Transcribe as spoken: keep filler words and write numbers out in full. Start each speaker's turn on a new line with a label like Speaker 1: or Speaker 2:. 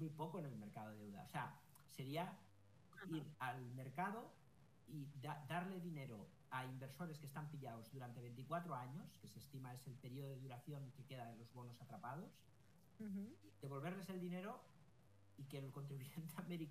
Speaker 1: muy poco en el mercado de deuda. O sea, sería ir al mercado y da, darle dinero a inversores que están pillados durante veinticuatro años, que se estima es el periodo de duración que queda de los bonos atrapados, uh-huh. devolverles el dinero y que el contribuyente americano